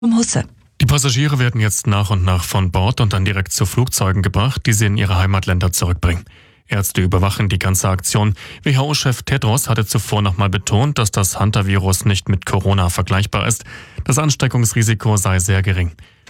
Husse. Die Passagiere werden jetzt nach und nach von Bord und dann direkt zu Flugzeugen gebracht, die sie in ihre Heimatländer zurückbringen. Ärzte überwachen die ganze Aktion. WHO-Chef Tedros hatte zuvor nochmal betont, dass das Hantavirus nicht mit Corona vergleichbar ist. Das Ansteckungsrisiko sei sehr gering.